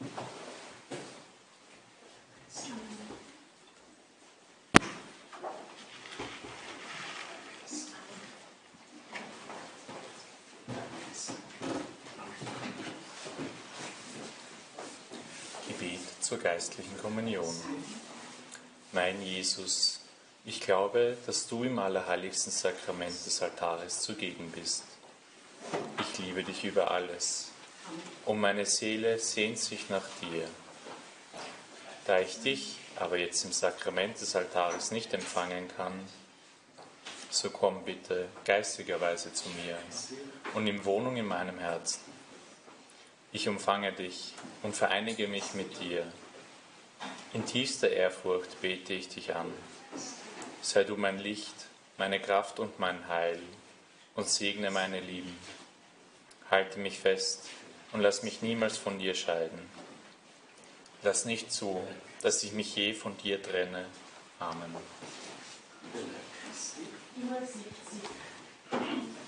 Gebet zur geistlichen Kommunion. Mein Jesus, ich glaube, dass du im allerheiligsten Sakrament des Altares zugegen bist. Ich liebe dich über alles und meine Seele sehnt sich nach dir. Da ich dich aber jetzt im Sakrament des Altares nicht empfangen kann, so komm bitte geistigerweise zu mir und nimm Wohnung in meinem Herzen. Ich umfange dich und vereinige mich mit dir. In tiefster Ehrfurcht bete ich dich an. Sei du mein Licht, meine Kraft und mein Heil und segne meine Lieben. Halte mich fest und lass mich niemals von dir scheiden. Lass nicht zu, dass ich mich je von dir trenne. Amen.